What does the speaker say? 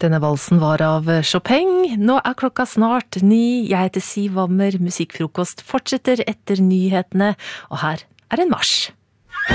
Denne valsen var av Chopin. Nå klokka snart 9. Jeg heter Siv Wammer. Musikkfrokost fortsetter etter nyhetene, og her en marsj.